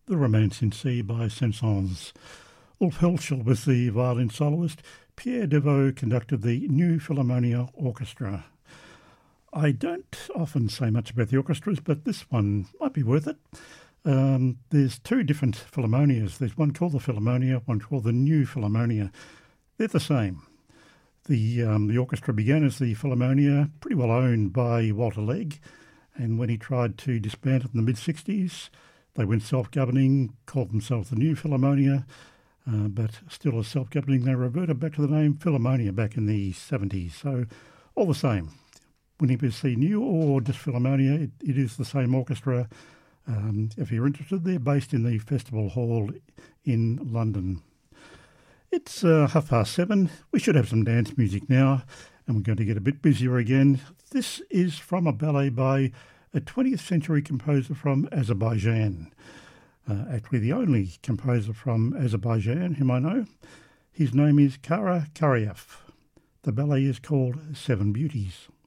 The Romance in C by Saint-Saëns. Ulf Hilschel was the violin soloist. Pierre Deveau conducted the New Philharmonia Orchestra. I don't often say much about the orchestras, but this one might be worth it. There's two different Philharmonias. There's one called the Philharmonia, one called the New Philharmonia. They're the same. The orchestra began as the Philharmonia, pretty well owned by Walter Legg, and when he tried to disband it in the mid-60s, they went self-governing, called themselves the New Philharmonia, but still as self-governing, they reverted back to the name Philharmonia back in the 70s. So all the same, when you see New or just Philharmonia, it is the same orchestra. If you're interested, they're based in the Festival Hall in London. It's 7:30. We should have some dance music now, and we're going to get a bit busier again. This is from a ballet by a 20th century composer from Azerbaijan. Actually, the only composer from Azerbaijan whom I know. His name is Kara Karayev. The ballet is called Seven Beauties.